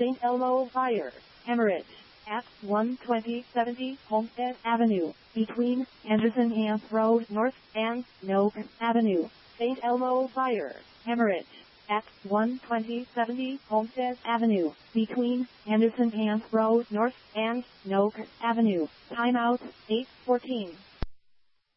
St. Elmo Fire, Emirates, at 12070 Homestead Avenue, between Henderson Ants Road North and Noak Avenue. St. Elmo Fire, Emirates, at 12070 Homestead Avenue, between Henderson Ants Road North and Noak Avenue. Timeout, 8:14.